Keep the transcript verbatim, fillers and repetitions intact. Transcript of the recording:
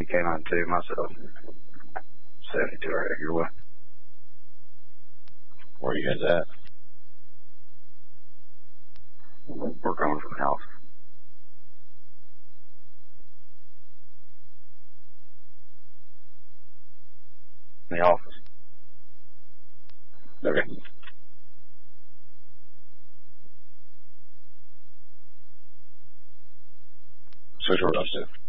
K nine two, myself. seventy-two right here, your way. Where are you guys at? We're coming from the house. In the office. Okay. Switch over upstairs.